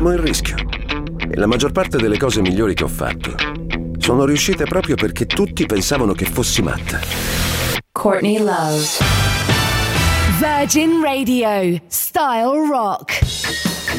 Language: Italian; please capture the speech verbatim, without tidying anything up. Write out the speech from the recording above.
Amo il rischio. E la maggior parte delle cose migliori che ho fatto sono riuscite proprio perché tutti pensavano che fossi matta. Courtney Love. Virgin Radio. Style Rock.